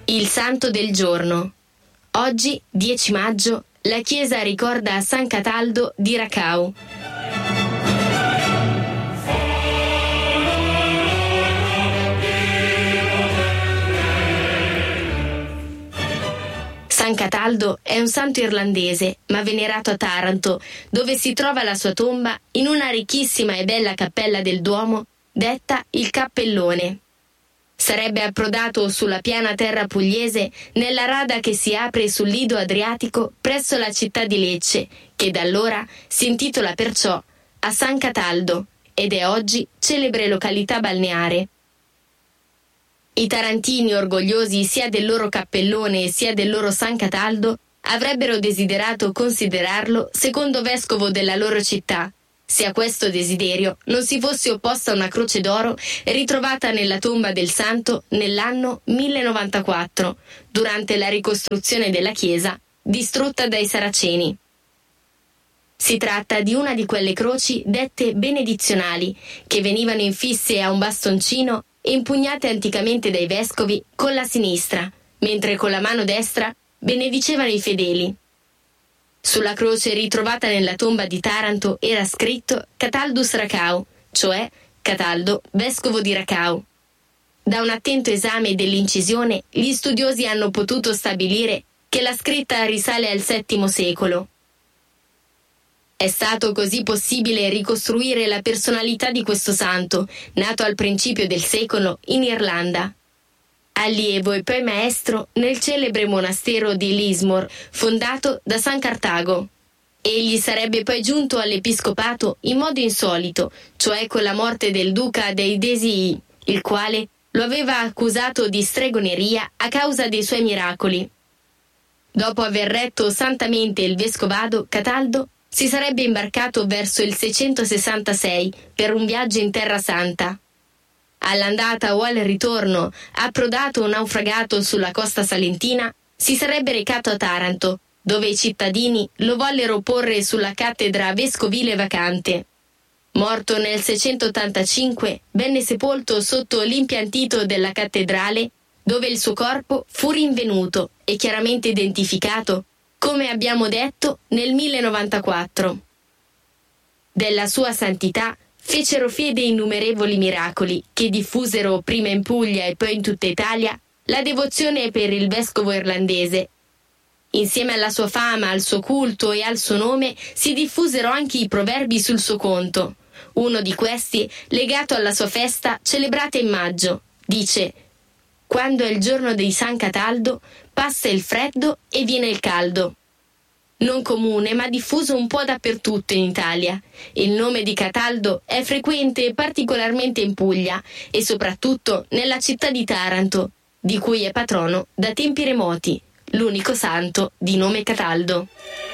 Il santo del giorno. Oggi, 10 maggio, la Chiesa ricorda San Cataldo di Racau. San Cataldo è un santo irlandese, ma venerato a Taranto, dove si trova la sua tomba in una ricchissima e bella cappella del Duomo, detta il Cappellone. Sarebbe approdato sulla piana terra pugliese nella rada che si apre sul lido Adriatico presso la città di Lecce, che da allora si intitola perciò a San Cataldo ed è oggi celebre località balneare. I tarantini, orgogliosi sia del loro cappellone sia del loro San Cataldo, avrebbero desiderato considerarlo secondo vescovo della loro città, se a questo desiderio non si fosse opposta una croce d'oro ritrovata nella tomba del santo nell'anno 1094, durante la ricostruzione della chiesa, distrutta dai Saraceni. Si tratta di una di quelle croci dette benedizionali, che venivano infisse a un bastoncino e impugnate anticamente dai vescovi con la sinistra, mentre con la mano destra benedicevano i fedeli. Sulla croce ritrovata nella tomba di Taranto era scritto Cataldus Racau, cioè Cataldo, vescovo di Racau. Da un attento esame dell'incisione, gli studiosi hanno potuto stabilire che la scritta risale al VII secolo. È stato così possibile ricostruire la personalità di questo santo, nato al principio del secolo in Irlanda. Allievo e poi maestro nel celebre monastero di Lismore, fondato da San Cartago. Egli sarebbe poi giunto all'episcopato in modo insolito, cioè con la morte del duca dei Desii, il quale lo aveva accusato di stregoneria a causa dei suoi miracoli. Dopo aver retto santamente il vescovado, Cataldo si sarebbe imbarcato verso il 666 per un viaggio in Terra Santa. All'andata o al ritorno, approdato o naufragato sulla costa salentina, si sarebbe recato a Taranto, dove i cittadini lo vollero porre sulla cattedra vescovile vacante. Morto nel 685, venne sepolto sotto l'impiantito della cattedrale, dove il suo corpo fu rinvenuto e chiaramente identificato, come abbiamo detto, nel 1094. Della sua santità fecero fede innumerevoli miracoli che diffusero prima in Puglia e poi in tutta Italia la devozione per il vescovo irlandese. Insieme alla sua fama, al suo culto e al suo nome si diffusero anche i proverbi sul suo conto. Uno di questi, legato alla sua festa celebrata in maggio, dice: «Quando è il giorno di San Cataldo, passa il freddo e viene il caldo». Non comune, ma diffuso un po' dappertutto in Italia. Il nome di Cataldo è frequente particolarmente in Puglia e soprattutto nella città di Taranto, di cui è patrono da tempi remoti, l'unico santo di nome Cataldo.